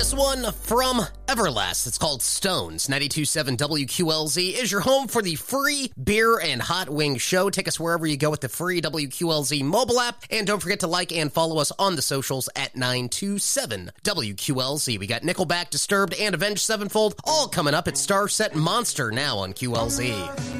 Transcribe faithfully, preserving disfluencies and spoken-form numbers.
This one from Everlast. It's called Stones. ninety-two point seven W Q L Z is your home for the free beer and hot wing show. Take us wherever you go with the free W Q L Z mobile app. And don't forget to like and follow us on the socials at nine two seven W Q L Z. We got Nickelback, Disturbed, and Avenged Sevenfold all coming up at Starset Monster now on Q L Z.